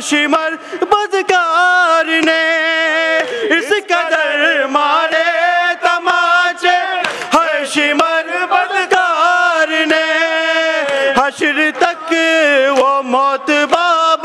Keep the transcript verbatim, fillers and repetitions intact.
shimmer बदकार ने इस कदर मारे तमाचे, हर शिमर बदकार ने हश्र तक वो मौत